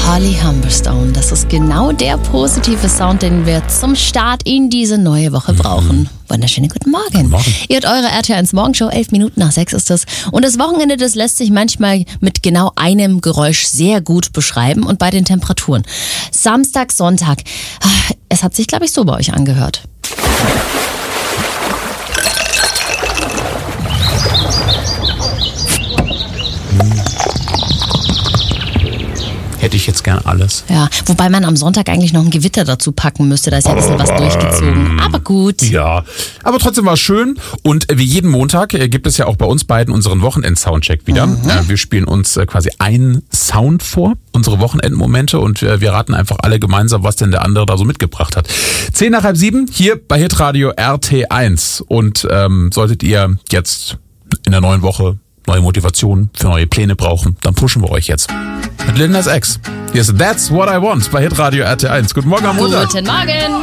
Holly Humberstone. Das ist genau der positive Sound, den wir zum Start in diese neue Woche brauchen. Wunderschönen guten Morgen. Guten Morgen. Ihr hört eure RTL1 Morgenshow, 11 Minuten nach 6 ist es. Und das Wochenende, das lässt sich manchmal mit genau einem Geräusch sehr gut beschreiben. Und bei den Temperaturen. Samstag, Sonntag. Es hat sich, glaube ich, so bei euch angehört. Hätte ich jetzt gern alles. Ja, wobei man am Sonntag eigentlich noch ein Gewitter dazu packen müsste. Da ist ja ein bisschen was durchgezogen. Aber gut. Ja, aber trotzdem war es schön. Und wie jeden Montag gibt es ja auch bei uns beiden unseren Wochenend-Soundcheck wieder. Wir spielen uns quasi einen Sound vor, unsere Wochenendmomente. Und wir raten einfach alle gemeinsam, was denn der andere da so mitgebracht hat. 6:10 hier bei Hitradio RT1. Und solltet ihr jetzt in der neuen Woche neue Motivation für neue Pläne brauchen, dann pushen wir euch jetzt. Mit Lil Nas X. Hier ist That's What I Want bei Hitradio RT1. Guten Morgen am Montag. Guten Morgen.